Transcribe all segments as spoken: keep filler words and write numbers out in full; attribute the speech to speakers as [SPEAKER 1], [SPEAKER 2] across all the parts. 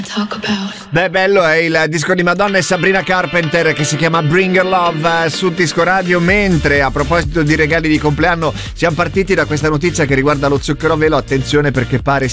[SPEAKER 1] Beh, bello è il disco di Madonna e Sabrina Carpenter che si chiama Bring Your Love su Disco Radio. Mentre a proposito di regali di compleanno siamo partiti da questa notizia che riguarda lo zucchero a velo. Attenzione, perché pare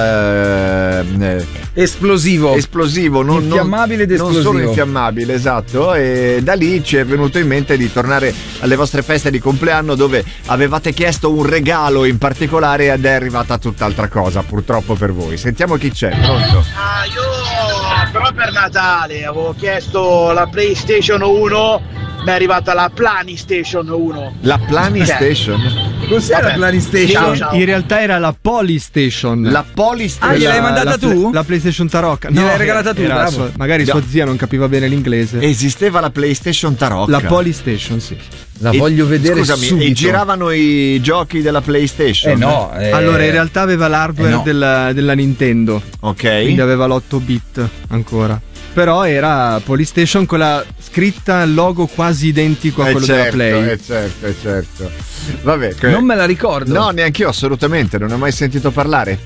[SPEAKER 1] sia eh,
[SPEAKER 2] esplosivo
[SPEAKER 1] esplosivo non,
[SPEAKER 2] infiammabile ed esplosivo.
[SPEAKER 1] Non solo infiammabile, esatto. E da lì ci è venuto in mente di tornare alle vostre feste di compleanno dove avevate chiesto un regalo in particolare ed è arrivata tutt'altra cosa, purtroppo per voi. Sentiamo chi c'è. Pronto?
[SPEAKER 3] Ah, io però per Natale avevo chiesto la PlayStation uno, mi è arrivata la PlayStation uno.
[SPEAKER 1] La PlayStation?
[SPEAKER 2] Cos'è
[SPEAKER 3] Vabbè.
[SPEAKER 2] la PlayStation?
[SPEAKER 3] Ciao, ciao.
[SPEAKER 4] In realtà era la Polystation.
[SPEAKER 1] La Polystation.
[SPEAKER 2] Ah, gliel'hai mandata
[SPEAKER 4] la,
[SPEAKER 2] tu?
[SPEAKER 4] La PlayStation Tarocca.
[SPEAKER 2] Gliel'hai regalata tu,
[SPEAKER 4] era
[SPEAKER 2] bravo.
[SPEAKER 4] sua- magari
[SPEAKER 1] No.
[SPEAKER 4] sua zia non capiva bene l'inglese.
[SPEAKER 1] Esisteva la PlayStation Tarocca.
[SPEAKER 4] La Polystation, sì.
[SPEAKER 2] La
[SPEAKER 1] E-
[SPEAKER 2] voglio vedere
[SPEAKER 1] Scusami,
[SPEAKER 2] subito.
[SPEAKER 1] e giravano i giochi della PlayStation?
[SPEAKER 2] Eh no, eh,
[SPEAKER 4] Allora, in realtà aveva l'hardware
[SPEAKER 2] eh no.
[SPEAKER 4] della, della Nintendo.
[SPEAKER 1] Ok.
[SPEAKER 4] Quindi aveva l'otto bit ancora. Però era Polystation con la scritta logo quasi identico a
[SPEAKER 1] Eh
[SPEAKER 4] quello
[SPEAKER 1] certo,
[SPEAKER 4] della Play.
[SPEAKER 1] eh certo, eh certo. Vabbè, che-
[SPEAKER 2] non me la ricordo.
[SPEAKER 1] No, neanche io assolutamente, non ne ho mai sentito parlare.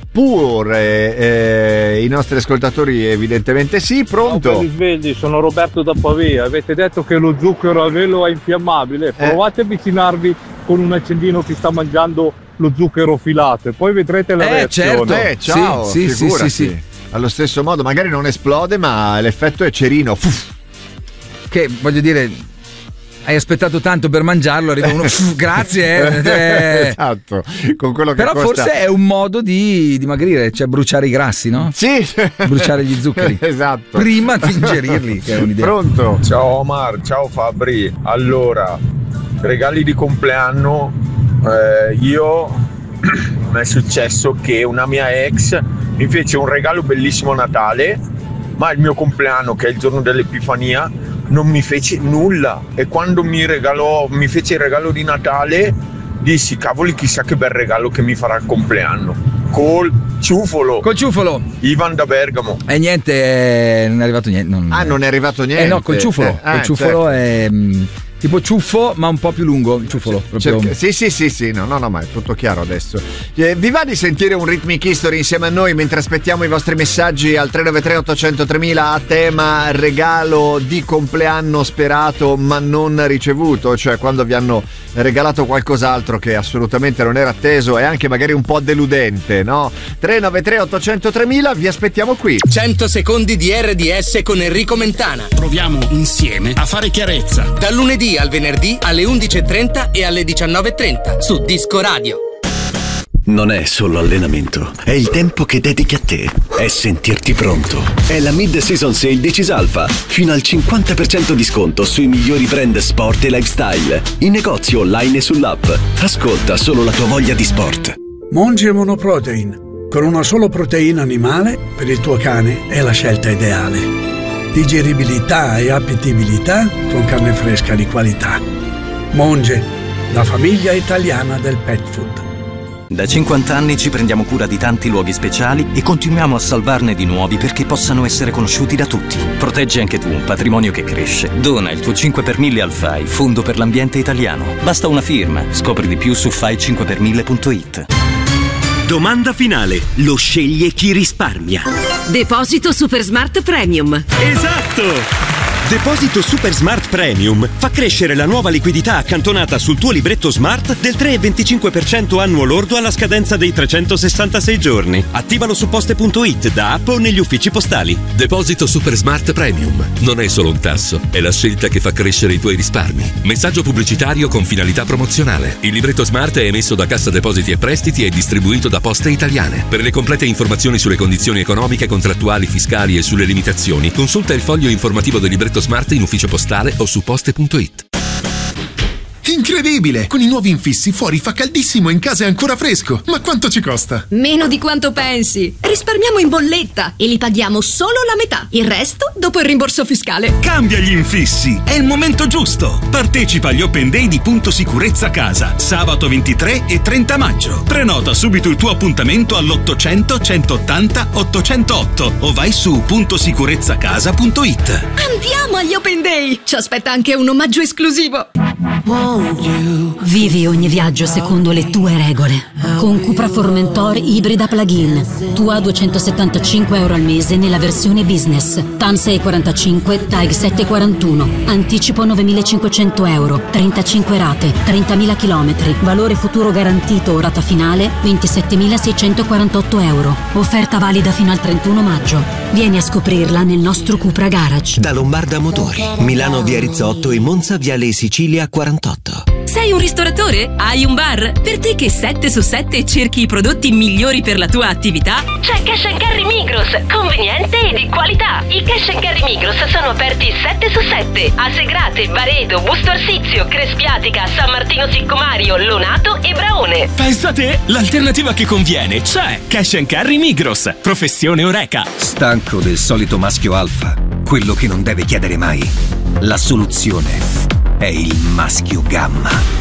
[SPEAKER 1] Pure eh, i nostri ascoltatori evidentemente sì. Pronto?
[SPEAKER 5] Ciao, svegli, sono Roberto da Pavia. Avete detto che lo zucchero a velo è infiammabile. Provate a avvicinarvi con un accendino che sta mangiando lo zucchero filato e poi vedrete la
[SPEAKER 2] Eh,
[SPEAKER 5] reazione.
[SPEAKER 2] certo.
[SPEAKER 1] Eh, ciao,
[SPEAKER 2] Sì, sì,
[SPEAKER 1] figurati.
[SPEAKER 2] sì, sì, sì.
[SPEAKER 1] Allo stesso modo, magari non esplode, ma l'effetto è cerino. Fuff.
[SPEAKER 2] Che voglio dire, hai aspettato tanto per mangiarlo, arriva uno. pff, grazie. eh.
[SPEAKER 1] Esatto, con quello che
[SPEAKER 2] Però
[SPEAKER 1] costa.
[SPEAKER 2] forse è un modo di dimagrire, cioè bruciare i grassi, no?
[SPEAKER 1] Sì,
[SPEAKER 2] Bruciare gli zuccheri.
[SPEAKER 1] Esatto.
[SPEAKER 2] Prima di ingerirli, che è un'idea.
[SPEAKER 1] Pronto?
[SPEAKER 6] Ciao Omar, ciao Fabri. Allora, regali di compleanno, eh, io mi è successo che una mia ex mi fece un regalo bellissimo a Natale, ma il mio compleanno, che è il giorno dell'Epifania, non mi fece nulla. E quando mi regalò, mi fece il regalo di Natale, dissi: cavoli, chissà che bel regalo che mi farà il compleanno. Col ciufolo.
[SPEAKER 2] Col ciufolo.
[SPEAKER 6] Ivan da Bergamo.
[SPEAKER 2] E niente, eh, non è arrivato niente. Non...
[SPEAKER 1] Ah, non è arrivato niente.
[SPEAKER 2] Eh no, col ciufolo.
[SPEAKER 1] Eh, ah,
[SPEAKER 2] col ciufolo
[SPEAKER 1] certo.
[SPEAKER 2] è mh, tipo ciuffo, ma un po' più lungo. Il ciuffolo. Proprio...
[SPEAKER 1] Cerca- Sì, sì, sì, sì, no, no, no, ma è tutto chiaro adesso. Eh, vi va di sentire un Rhythmic History insieme a noi mentre aspettiamo i vostri messaggi al tre nove tre otto zero zero tre mila a tema regalo di compleanno sperato ma non ricevuto, cioè quando vi hanno regalato qualcos'altro che assolutamente non era atteso e anche magari un po' deludente, no? tre nove tre otto zero zero tre mila, vi aspettiamo qui.
[SPEAKER 7] cento secondi di R D S con Enrico Mentana.
[SPEAKER 8] Proviamo insieme a fare chiarezza.
[SPEAKER 7] Dal lunedì al venerdì alle undici e trenta e alle diciannove e trenta su Disco Radio.
[SPEAKER 9] Non è solo allenamento, è il tempo che dedichi a te, è sentirti pronto. È la Mid-Season Sale di Cisalfa, fino al cinquanta per cento di sconto sui migliori brand sport e lifestyle, in negozio online e sull'app. Ascolta solo la tua voglia di sport.
[SPEAKER 10] Monge Monoprotein, con una solo proteina animale per il tuo cane è la scelta ideale. Digeribilità e appetibilità con carne fresca di qualità. Monge, la famiglia italiana del pet food.
[SPEAKER 11] Da cinquanta anni ci prendiamo cura di tanti luoghi speciali e continuiamo a salvarne di nuovi perché possano essere conosciuti da tutti. Proteggi anche tu un patrimonio che cresce. Dona il tuo cinque per mille al F A I, Fondo per l'Ambiente Italiano. Basta una firma. Scopri di più su fai cinque per mille punto it.
[SPEAKER 12] Domanda finale. Lo sceglie chi risparmia.
[SPEAKER 13] Deposito Super Smart Premium.
[SPEAKER 12] Esatto! Deposito Super Smart Premium fa crescere la nuova liquidità accantonata sul tuo libretto Smart del tre virgola venticinque per cento annuo lordo alla scadenza dei trecentosessantasei giorni. Attivalo su poste punto it, da app o negli uffici postali.
[SPEAKER 14] Deposito Super Smart Premium. Non è solo un tasso, è la scelta che fa crescere i tuoi risparmi. Messaggio pubblicitario con finalità promozionale. Il libretto Smart è emesso da Cassa Depositi e Prestiti e distribuito da Poste Italiane. Per le complete informazioni sulle condizioni economiche, contrattuali, fiscali e sulle limitazioni, consulta il foglio informativo del libretto Smart in ufficio postale o su poste punto it.
[SPEAKER 15] Incredibile! Con i nuovi infissi fuori fa caldissimo e in casa è ancora fresco. Ma quanto ci costa?
[SPEAKER 13] Meno di quanto pensi. Risparmiamo in bolletta e li paghiamo solo la metà. Il resto dopo il rimborso fiscale.
[SPEAKER 12] Cambia gli infissi, è il momento giusto. Partecipa agli Open Day di Punto Sicurezza Casa, sabato ventitré e trenta maggio. Prenota subito il tuo appuntamento all'ottocento centottanta ottocentotto o vai su punto sicurezzacasa punto it.
[SPEAKER 13] Andiamo agli Open Day! Ci aspetta anche un omaggio esclusivo.
[SPEAKER 16] Vivi ogni viaggio secondo le tue regole. Con Cupra Formentor ibrida plug-in. Tua duecentosettantacinque euro al mese nella versione business. T A M sei quarantacinque, T A G sette quarantuno. Anticipo novemilacinquecento euro. trentacinque rate, trentamila chilometri. Valore futuro garantito o rata finale ventisettemilaseicentoquarantotto euro. Offerta valida fino al trentuno maggio. Vieni a scoprirla nel nostro Cupra Garage.
[SPEAKER 17] Da Lombarda Motori, Milano via Rizzotto e Monza viale Sicilia quarantotto.
[SPEAKER 18] Sei un ristoratore? Hai un bar? Per te che sette su sette cerchi i prodotti migliori per la tua attività?
[SPEAKER 19] C'è Cash and Carry Migros, conveniente e di qualità. I Cash and Carry Migros sono aperti sette su sette a Segrate, Varedo, Busto Arsizio, Crespiatica, San Martino Siccomario, Lonato e Braone.
[SPEAKER 20] Pensa a te, l'alternativa che conviene c'è. Cash and Carry Migros, professione Oreca.
[SPEAKER 21] Stanco del solito maschio alfa, quello che non deve chiedere mai. La soluzione è il maschio gamma.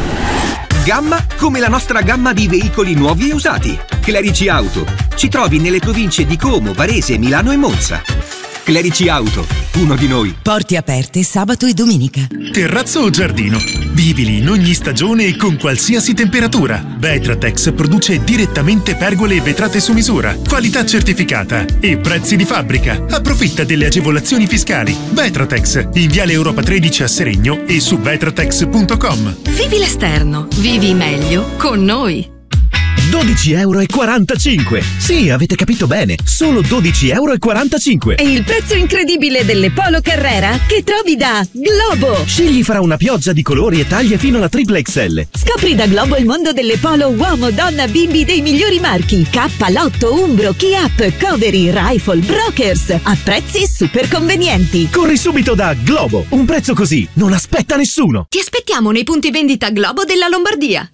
[SPEAKER 21] Gamma come la nostra gamma di veicoli nuovi e usati. Clerici Auto. Ci trovi nelle province di Como, Varese, Milano e Monza. Clerici Auto, uno di noi.
[SPEAKER 22] Porte aperte sabato e domenica.
[SPEAKER 15] Terrazzo o giardino? Vivili in ogni stagione e con qualsiasi temperatura. Vetratex produce direttamente pergole e vetrate su misura. Qualità certificata e prezzi di fabbrica. Approfitta delle agevolazioni fiscali. Vetratex, in Viale Europa tredici a Seregno e su vetratex punto com.
[SPEAKER 18] Vivi l'esterno, vivi meglio con noi.
[SPEAKER 23] dodici euro e quarantacinque. Sì, avete capito bene, solo dodici euro e quarantacinque.
[SPEAKER 24] È il prezzo incredibile delle Polo Carrera che trovi da Globo.
[SPEAKER 23] Scegli fra una pioggia di colori e taglie fino alla triple X L.
[SPEAKER 24] Scopri da Globo il mondo delle Polo uomo, donna, bimbi dei migliori marchi. K, Lotto, Umbro, Chi-Up, Covery, Rifle, Brokers. A prezzi super convenienti.
[SPEAKER 23] Corri subito da Globo. Un prezzo così non aspetta nessuno.
[SPEAKER 18] Ti aspettiamo nei punti vendita Globo della Lombardia.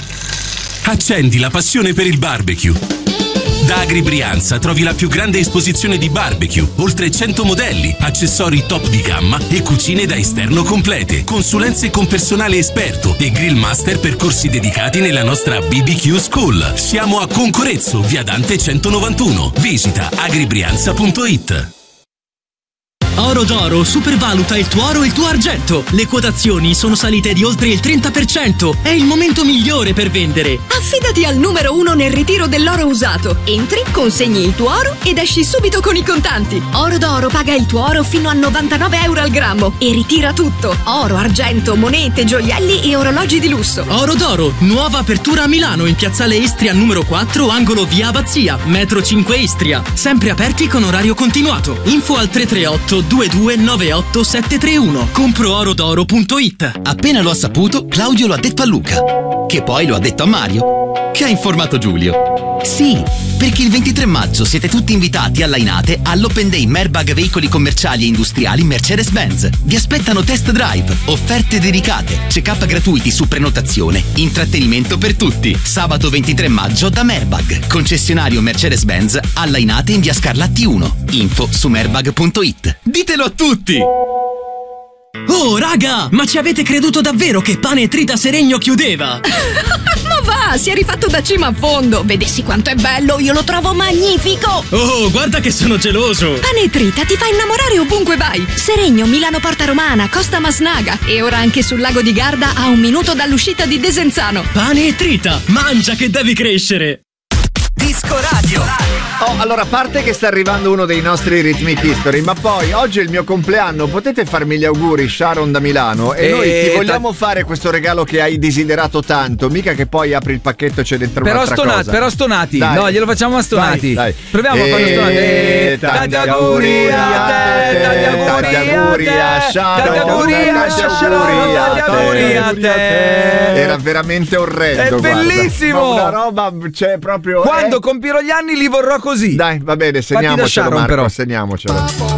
[SPEAKER 8] Accendi la passione per il barbecue. Da Agri Brianza trovi la più grande esposizione di barbecue, oltre cento modelli, accessori top di gamma e cucine da esterno complete, consulenze con personale esperto e grill master per corsi dedicati nella nostra B B Q School. Siamo a Concorezzo, via Dante centonovantuno. Visita agribrianza punto it.
[SPEAKER 25] Oro d'Oro supervaluta il tuo oro e il tuo argento. Le quotazioni sono salite di oltre il trenta per cento. È il momento migliore per vendere.
[SPEAKER 18] Affidati al numero uno nel ritiro dell'oro usato. Entri, consegni il tuo oro ed esci subito con i contanti. Oro d'Oro paga il tuo oro fino a novantanove euro al grammo e ritira tutto. Oro, argento, monete, gioielli e orologi di lusso.
[SPEAKER 25] Oro d'Oro, nuova apertura a Milano in piazzale Istria numero quattro, angolo via Abbazia, metro cinque Istria. Sempre aperti con orario continuato. Info al tre tre otto due due nove otto sette tre uno. compro oro d'oro punto it.
[SPEAKER 26] Appena lo ha saputo, Claudio lo ha detto a Luca, che poi lo ha detto a Mario, che ha informato Giulio. Sì, perché il ventitré maggio siete tutti invitati alla Inate all'Open Day Merbag Veicoli Commerciali e Industriali Mercedes-Benz. Vi aspettano test drive, offerte dedicate, check-up gratuiti su prenotazione, intrattenimento per tutti. Sabato ventitré maggio da Merbag, concessionario Mercedes-Benz alla Inate in via Scarlatti uno. Info su merbag punto it. Ditelo a tutti!
[SPEAKER 25] Oh raga, ma ci avete creduto davvero che Pane e Trita Seregno chiudeva?
[SPEAKER 18] Ma va, si è rifatto da cima a fondo. Vedessi quanto è bello, io lo trovo magnifico.
[SPEAKER 25] Oh, guarda che sono geloso.
[SPEAKER 18] Pane e Trita ti fa innamorare ovunque vai. Seregno, Milano Porta Romana, Costa Masnaga e ora anche sul lago di Garda a un minuto dall'uscita di Desenzano.
[SPEAKER 25] Pane e Trita, mangia che devi crescere.
[SPEAKER 1] Disco Radio. Oh, allora, a parte che sta arrivando uno dei nostri Rhythmic History, ma poi oggi è il mio compleanno, potete farmi gli auguri, Sharon da Milano, e, e noi ti vogliamo ta- fare questo regalo che hai desiderato tanto, mica che poi apri il pacchetto e c'è dentro
[SPEAKER 2] però
[SPEAKER 1] un'altra
[SPEAKER 2] stonati,
[SPEAKER 1] cosa.
[SPEAKER 2] Però stonati,
[SPEAKER 1] dai.
[SPEAKER 2] no, glielo facciamo a stonati.
[SPEAKER 1] Dai, dai.
[SPEAKER 2] Proviamo
[SPEAKER 1] e
[SPEAKER 2] a farlo stonati. E tanti auguri a te, tanti auguri a Sharon, tanti auguri a Sharon, tanti auguri a te.
[SPEAKER 1] Era veramente orrendo,
[SPEAKER 2] è
[SPEAKER 1] guarda.
[SPEAKER 2] Bellissimo.
[SPEAKER 1] Ma una roba, cioè proprio.
[SPEAKER 2] Quando
[SPEAKER 1] eh?
[SPEAKER 2] compirò gli anni li vorrò così.
[SPEAKER 1] Dai, va bene, segniamocelo, Marco, però. segniamocelo.